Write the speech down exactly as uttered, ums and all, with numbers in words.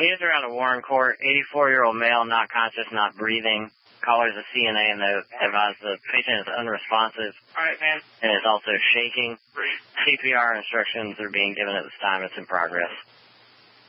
News around a Warren Court, eighty-four-year-old male, not conscious, not breathing. Callers a C N A and they advise the patient is unresponsive. All right, man. And is also shaking. C P R instructions are being given at this time. It's in progress.